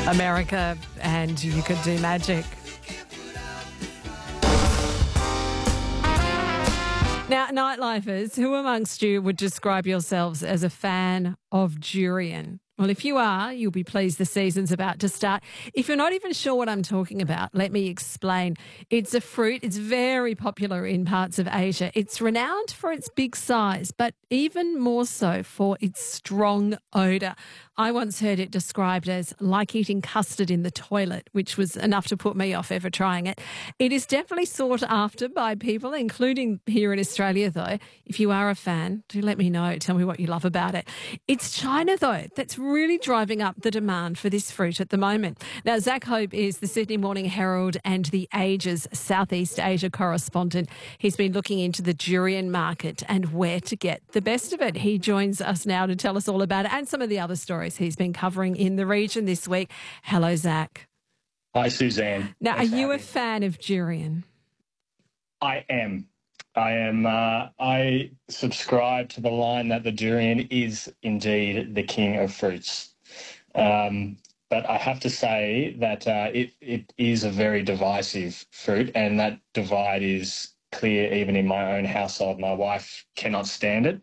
America, and you could do magic. Now, nightlifers, who amongst you would describe yourselves as a fan of durian? Well, if you are, you'll be pleased the season's about to start. If you're not even sure what I'm talking about, let me explain. It's a fruit. It's very popular in parts of Asia. It's renowned for its big size, but even more so for its strong odour. I once heard it described as like eating custard in the toilet, which was enough to put me off ever trying it. It is definitely sought after by people, including here in Australia, though. If you are a fan, do let me know. Tell me what you love about it. It's China, though, that's really driving up the demand for this fruit at the moment. Now, Zach Hope is the Sydney Morning Herald and The Age's Southeast Asia correspondent. He's been looking into the durian market and where to get the best of it. He joins us now to tell us all about it and some of the other stories he's been covering in the region this week. Hello, Zach. Hi, Suzanne. Now, are you a fan of durian? I am. I subscribe to the line that the durian is indeed the king of fruits. But I have to say that it is a very divisive fruit, and that divide is clear even in my own household. My wife cannot stand it.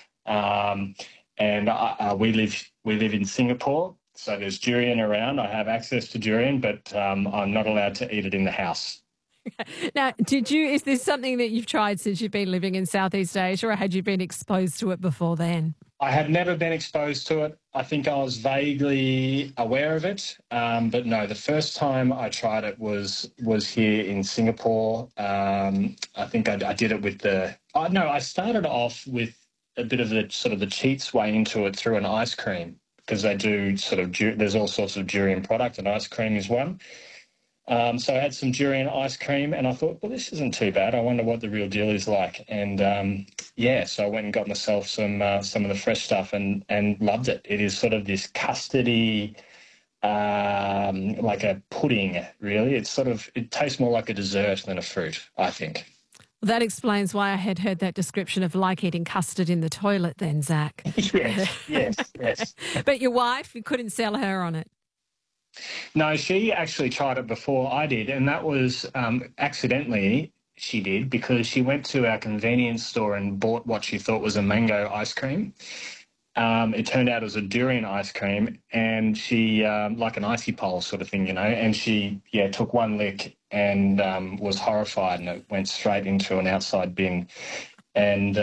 And we live in Singapore, so there's durian around. I have access to durian, but I'm not allowed to eat it in the house. Now, is this something that you've tried since you've been living in Southeast Asia, or had you been exposed to it before then? I had never been exposed to it. I think I was vaguely aware of it, but no, the first time I tried it was here in Singapore. I think I did it with I started off with a bit of the cheats way into it through an ice cream, because they do there's all sorts of durian product, and ice cream is one. So I had some durian ice cream, and I thought, well, this isn't too bad. I wonder what the real deal is like. And so I went and got myself some of the fresh stuff and loved it. It is sort of this custardy, like a pudding, really. It tastes more like a dessert than a fruit, I think. Well, that explains why I had heard that description of like eating custard in the toilet then, Zach. Yes. But your wife, you couldn't sell her on it. No, she actually tried it before I did, and that was accidentally she did, because she went to our convenience store and bought what she thought was a mango ice cream. It turned out it was a durian ice cream, and she, like an icy pole sort of thing, and she, took one lick and was horrified, and it went straight into an outside bin. And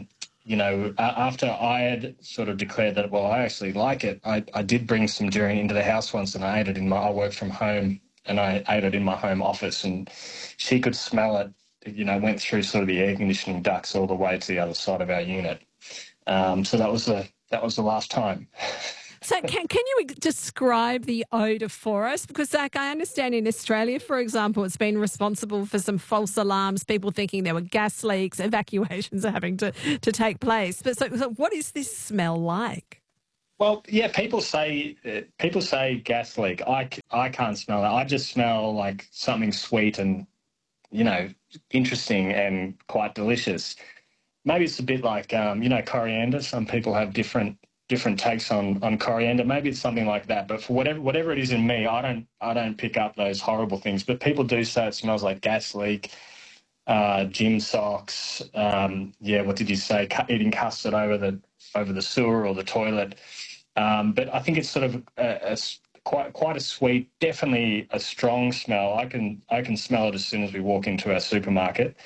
after I had sort of declared that, well, I actually like it, I did bring some durian into the house once, and I ate it I worked from home, and I ate it in my home office, and she could smell it, went through sort of the air conditioning ducts all the way to the other side of our unit. So that was the last time. So can you describe the odour for us? Because, Zach, I understand in Australia, for example, it's been responsible for some false alarms, people thinking there were gas leaks, evacuations are having to take place. But so what is this smell like? Well, yeah, people say gas leak. I can't smell it. I just smell like something sweet and, interesting and quite delicious. Maybe it's a bit like, coriander. Some people have different takes on coriander. Maybe it's something like that. But for whatever it is in me, I don't pick up those horrible things. But people do say it smells like gas leak, gym socks. What did you say? Eating custard over the sewer or the toilet. But I think it's sort of quite a sweet, definitely a strong smell. I can smell it as soon as we walk into our supermarket.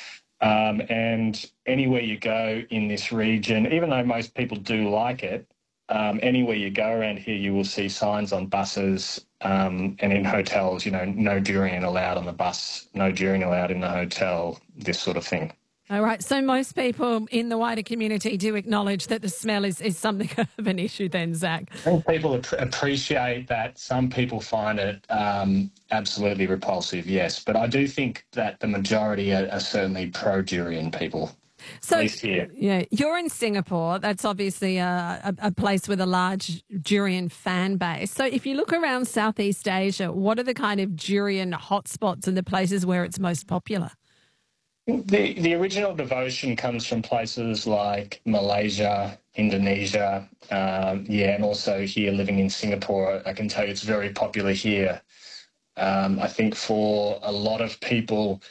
And anywhere you go in this region, even though most people do like it, anywhere you go around here, you will see signs on buses and in hotels, no durian allowed on the bus, no durian allowed in the hotel, this sort of thing. All right. So most people in the wider community do acknowledge that the smell is something of an issue then, Zach. I think people appreciate that. Some people find it absolutely repulsive, yes. But I do think that the majority are certainly pro-durian people. So, at least here. Yeah, you're in Singapore. That's obviously a place with a large durian fan base. So if you look around Southeast Asia, what are the kind of durian hotspots and the places where it's most popular? The original devotion comes from places like Malaysia, Indonesia, and also here living in Singapore. I can tell you it's very popular here. I think for a lot of people,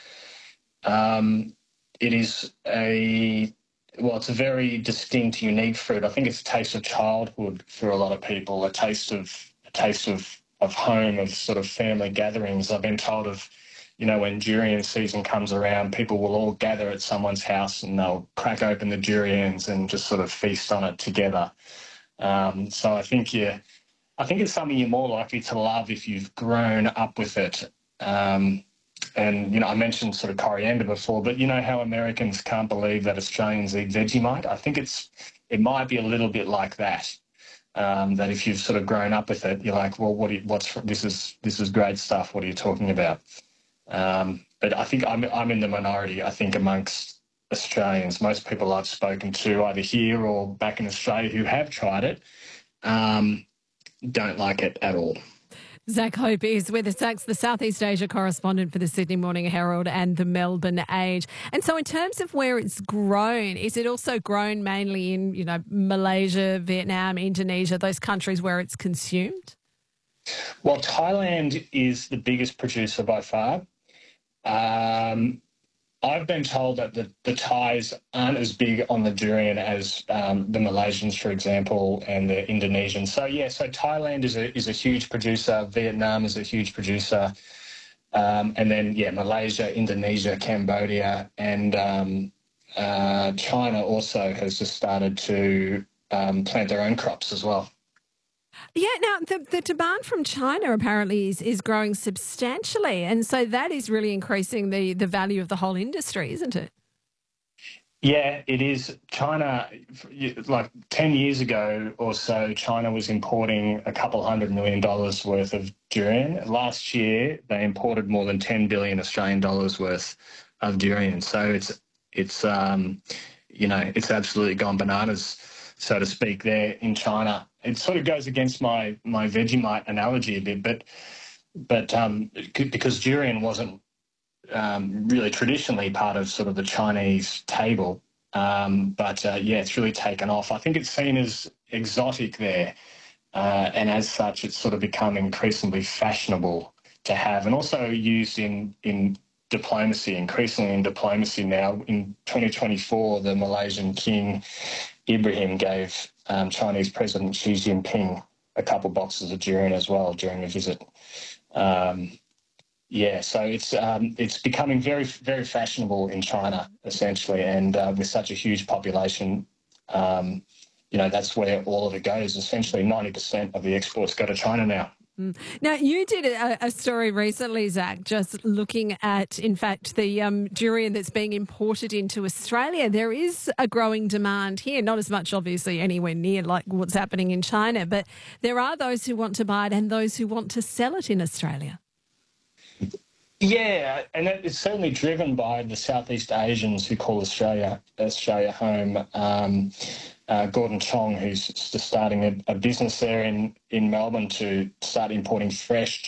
it is it's a very distinct, unique fruit. I think it's a taste of childhood for a lot of people, a taste of home, of sort of family gatherings. I've been told of, when durian season comes around, people will all gather at someone's house and they'll crack open the durians and just sort of feast on it together. So I think it's something you're more likely to love if you've grown up with it. And, I mentioned sort of coriander before, but you know how Americans can't believe that Australians eat Vegemite? I think it might be a little bit like that. That if you've sort of grown up with it, you're like, well, this is great stuff. What are you talking about? But I think I'm in the minority, I think, amongst Australians. Most people I've spoken to, either here or back in Australia, who have tried it, don't like it at all. Zac Hope is with us. Zac's the Southeast Asia correspondent for the Sydney Morning Herald and the Melbourne Age. And so in terms of where it's grown, is it also grown mainly in, Malaysia, Vietnam, Indonesia, those countries where it's consumed? Well, Thailand is the biggest producer by far. I've been told that the Thais aren't as big on the durian as the Malaysians, for example, and the Indonesians. So Thailand is a huge producer. Vietnam is a huge producer. And then, Malaysia, Indonesia, Cambodia, and China also has just started to plant their own crops as well. Yeah, now the demand from China apparently is growing substantially, and so that is really increasing the value of the whole industry, isn't it? Yeah, it is. China, like 10 years ago or so, China was importing a couple $100 million worth of durian. Last year, they imported more than 10 billion Australian dollars worth of durian. So it's absolutely gone bananas, so to speak, there in China. It sort of goes against my Vegemite analogy a bit, but because durian wasn't really traditionally part of sort of the Chinese table, it's really taken off. I think it's seen as exotic there, and as such, it's sort of become increasingly fashionable to have, and also used in diplomacy, increasingly in diplomacy now. In 2024, the Malaysian King Ibrahim gave Chinese President Xi Jinping a couple boxes of durian as well during a visit. So it's becoming very, very fashionable in China, essentially, and with such a huge population, that's where all of it goes. Essentially, 90% of the exports go to China now. Now, you did a story recently, Zac, just looking at, in fact, the durian that's being imported into Australia. There is a growing demand here, not as much, obviously, anywhere near like what's happening in China, but there are those who want to buy it and those who want to sell it in Australia. Yeah, and it's certainly driven by the Southeast Asians who call Australia home. Gordon Chong, who's starting a business there in Melbourne to start importing fresh